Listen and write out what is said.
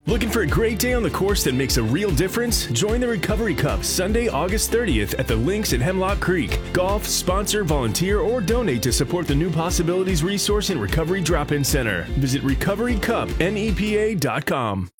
Looking for a great day on the course that makes a real difference? Join the Recovery Cup Sunday, August 30th at the Links at Hemlock Creek. Golf, sponsor, volunteer, or donate to support the New Possibilities Resource and Recovery Drop-In Center. Visit recoverycupnepa.com.